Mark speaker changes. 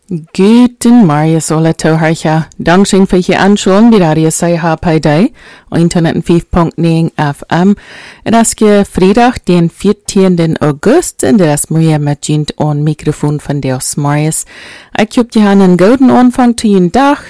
Speaker 1: Guten Marius Ola Toharcha. Dankzien för att anschauen vid Radio CHPD och Internet 5.9 FM. Das ist Freitag, den 14. August, und das Maria mit und Mikrofon von Deus Marius. Ich hoffe, ihr habt einen guten Anfang zu Ihren Tag.